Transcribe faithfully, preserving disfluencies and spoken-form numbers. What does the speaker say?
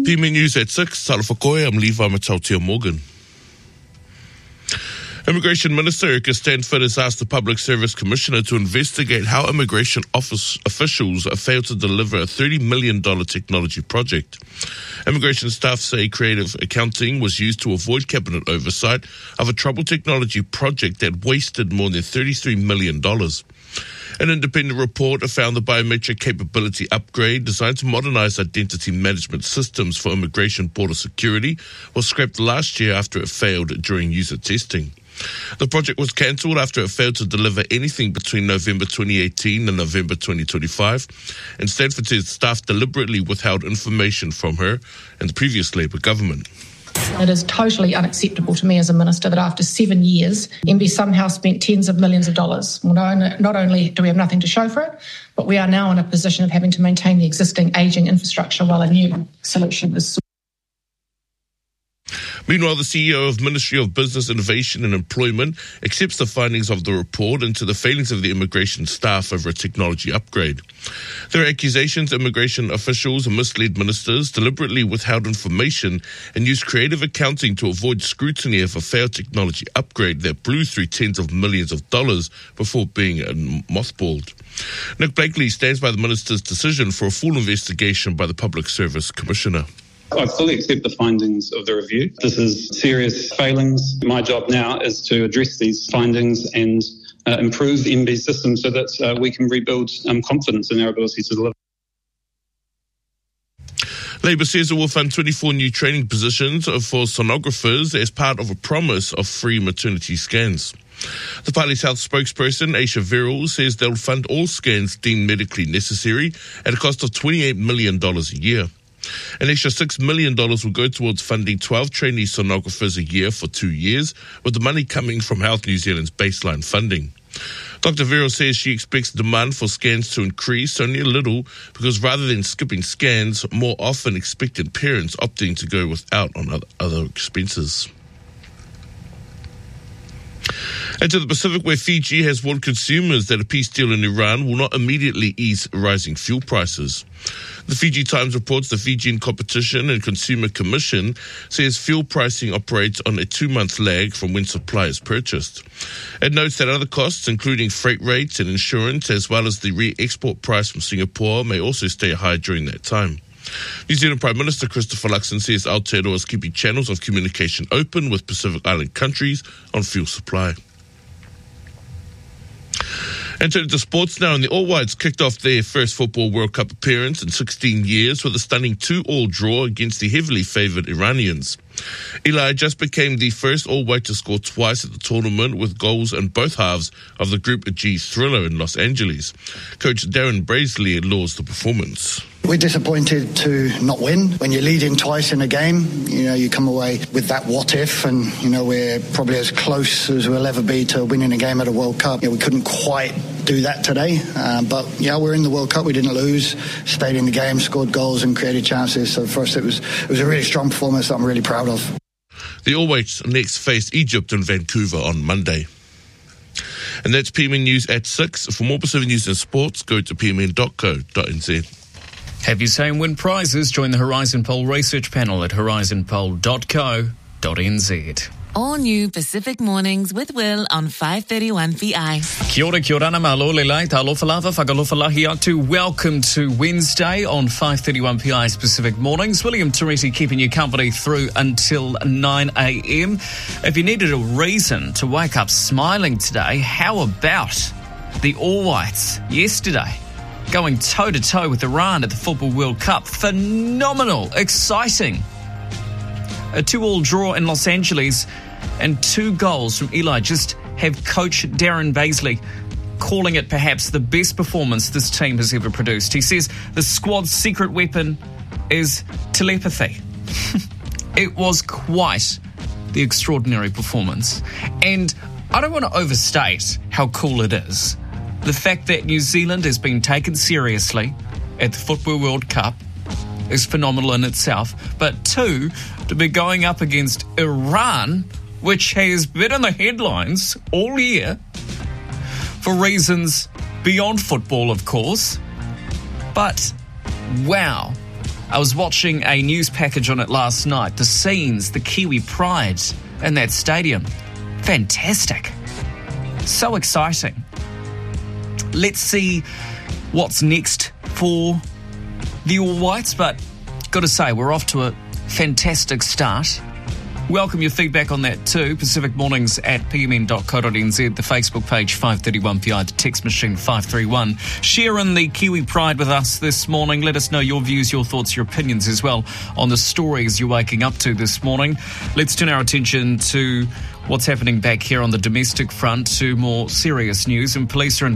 P M News at six, Salafakoe, I'm Levi Matautia Morgan. Immigration Minister Erica Stanford has asked the Public Service Commissioner to investigate how immigration office officials failed to deliver a thirty million dollars technology project. Immigration staff say creative accounting was used to avoid cabinet oversight of a troubled technology project that wasted more than thirty-three million dollars. An independent report found the biometric capability upgrade designed to modernize identity management systems for immigration border security was scrapped last year after it failed during user testing. The project was cancelled after it failed to deliver anything between November twenty eighteen and November twenty twenty-five, and Stanford says staff deliberately withheld information from her and the previous Labour government. It is totally unacceptable to me as a minister that after seven years, M B somehow spent tens of millions of dollars. Well, not only do we have nothing to show for it, but we are now in a position of having to maintain the existing ageing infrastructure while a new solution is sought. Meanwhile, the C E O of Ministry of Business, Innovation and Employment accepts the findings of the report into the failings of the immigration staff over a technology upgrade. There are accusations immigration officials misled ministers, deliberately withheld information and used creative accounting to avoid scrutiny of a failed technology upgrade that blew through tens of millions of dollars before being mothballed. Nick Blakely stands by the minister's decision for a full investigation by the Public Service Commissioner. I fully accept the findings of the review. This is serious failings. My job now is to address these findings and uh, improve the M B system so that uh, we can rebuild um, confidence in our ability to deliver. Labour says it will fund twenty-four new training positions for sonographers as part of a promise of free maternity scans. The party's health spokesperson, Aisha Verrill, says they'll fund all scans deemed medically necessary at a cost of twenty-eight million dollars a year. An extra six million dollars will go towards funding twelve trainee sonographers a year for two years, with the money coming from Health New Zealand's baseline funding. Doctor Verrill says she expects demand for scans to increase only a little because rather than skipping scans, more often expectant parents opting to go without on other expenses. And to the Pacific, where Fiji has warned consumers that a peace deal in Iran will not immediately ease rising fuel prices. The Fiji Times reports the Fijian Competition and Consumer Commission says fuel pricing operates on a two-month lag from when supply is purchased. It notes that other costs, including freight rates and insurance, as well as the re-export price from Singapore, may also stay high during that time. New Zealand Prime Minister Christopher Luxon says Aotearoa is keeping channels of communication open with Pacific Island countries on fuel supply. And turning to sports now, and the All Whites kicked off their first Football World Cup appearance in sixteen years with a stunning two-all draw against the heavily favoured Iranians. Eli just became the first All White to score twice at the tournament with goals in both halves of the Group G thriller in Los Angeles. Coach Darren Braisley laurs the performance. We're disappointed to not win. When you're leading twice in a game, you know, you come away with that what if, and, you know, we're probably as close as we'll ever be to winning a game at a World Cup. You know, we couldn't quite do that today, uh, but, yeah, we're in the World Cup. We didn't lose, stayed in the game, scored goals and created chances. So for us, it was, it was a really strong performance that I'm really proud of. The All Whites next face Egypt in Vancouver on Monday. And that's P M N News at six. For more Pacific News and Sports, go to p m n dot co dot n z. Have your say and win prizes? Join the Horizon Poll research panel at horizon poll dot co dot n z. All new Pacific Mornings with Will on five thirty-one P I. Kia ora, kia ora, malo le lai, talofa lava, whakalofa lahi atu. Welcome to Wednesday on five thirty-one P I's Pacific Mornings. William Teresi keeping you company through until nine a.m. If you needed a reason to wake up smiling today, how about the All Whites yesterday? Going toe-to-toe with Iran at the Football World Cup. Phenomenal, exciting. A two-all draw in Los Angeles and two goals from Eli just have coach Darren Braisley calling it perhaps the best performance this team has ever produced. He says the squad's secret weapon is telepathy. It was quite the extraordinary performance. And I don't want to overstate how cool it is. The fact that New Zealand has been taken seriously at the Football World Cup is phenomenal in itself. But two, to be going up against Iran, which has been in the headlines all year for reasons beyond football, of course. But, wow, I was watching a news package on it last night. The scenes, the Kiwi pride in that stadium. Fantastic. So exciting. Let's see what's next for the All Whites, but got to say, we're off to a fantastic start. Welcome your feedback on that too. Pacific Mornings at p m n dot co dot n z, the Facebook page five thirty-one P I, the text machine five three one. Share in the Kiwi Pride with us this morning. Let us know your views, your thoughts, your opinions as well on the stories you're waking up to this morning. Let's turn our attention to what's happening back here on the domestic front, to more serious news. And police are